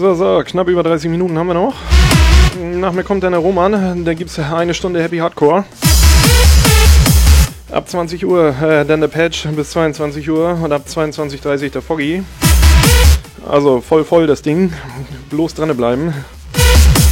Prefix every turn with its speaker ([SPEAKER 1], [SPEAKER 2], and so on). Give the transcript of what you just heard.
[SPEAKER 1] So, knapp über 30 Minuten haben wir noch. Nach mir kommt dann der Roman, da gibt's eine Stunde Happy Hardcore. Ab 20 Uhr dann der Patch bis 22 Uhr und ab 22:30 der Foggy. Also voll das Ding, bloß dran bleiben.